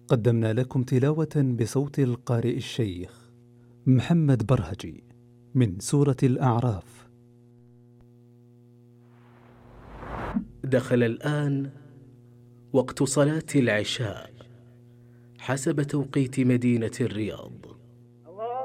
قدمنا لكم تلاوة بصوت القارئ الشيخ محمد برهجي من سورة الأعراف. دخل الآن وقت صلاة العشاء حسب توقيت مدينة الرياض.